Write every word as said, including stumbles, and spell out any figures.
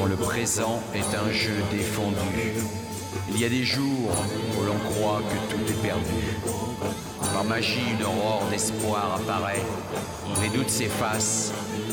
le présent est un jeu défendu. Il y a des jours où l'on croit que tout est perdu. Par magie, une aurore d'espoir apparaît. Les doutes s'effacent